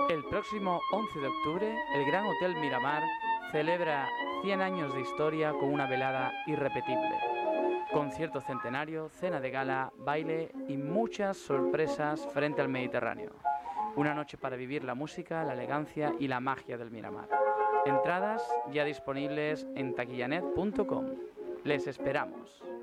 El próximo 11 de octubre, el Gran Hotel Miramar celebra 100 años de historia con una velada irrepetible. Concierto centenario, cena de gala, baile y muchas sorpresas frente al Mediterráneo. Una noche para vivir la música, la elegancia y la magia del Miramar. Entradas ya disponibles en taquillanet.com. Les esperamos.